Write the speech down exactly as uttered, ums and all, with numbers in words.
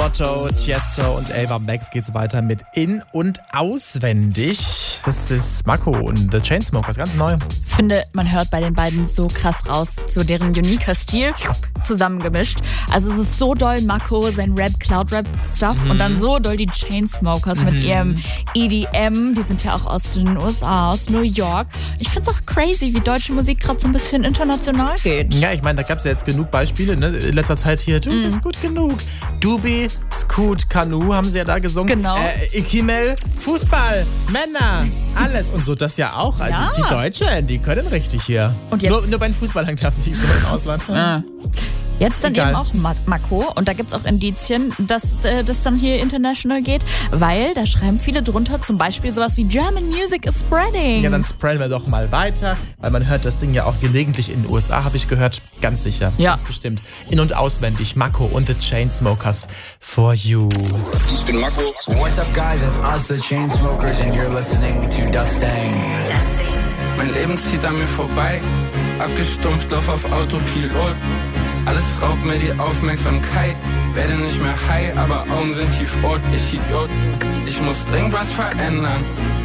Motto, Tiesto und Ava Max geht's weiter mit In- und Auswendig. Das ist Mako und The Chainsmokers, ganz neu. Ich finde, man hört bei den beiden so krass raus, so deren uniker Stil zusammengemischt. Also es ist so doll Mako, sein Rap, Cloud-Rap-Stuff mhm. und dann so doll die Chainsmokers mhm. mit ihrem E D M. Die sind ja auch aus den U S A, aus New York. Ich finde es auch crazy, wie deutsche Musik gerade so ein bisschen international geht. Ja, ich meine, da gab es ja jetzt genug Beispiele, ne? In letzter Zeit hier, du mm. bist gut genug. Dubi, Scoot, Kanu haben sie ja da gesungen. Genau. Äh, Ikimel, Fußball, Männer, alles. Und so das ja auch. Also ja. die Deutschen, die können richtig hier. Und jetzt? Nur, nur bei den Fußballern klappt es nicht so im Ausland. Ah. Jetzt dann Egal. eben auch Mako und da gibt es auch Indizien, dass äh, das dann hier international geht, weil da schreiben viele drunter zum Beispiel sowas wie German Music is spreading. Ja, dann spreaden wir doch mal weiter, weil man hört das Ding ja auch gelegentlich in den U S A, habe ich gehört, ganz sicher, ja. ganz bestimmt. In- und auswendig, Mako und The Chainsmokers, For You. Ich bin Mako. What's up guys, it's us, The Chainsmokers and you're listening to Dustin. Mein Leben zieht an mir vorbei, abgestumpft, lauf auf Autopilot. Alles raubt mir die Aufmerksamkeit, werde nicht mehr high, aber Augen sind tiefrot. Ich Idiot, ich muss dringend was verändern.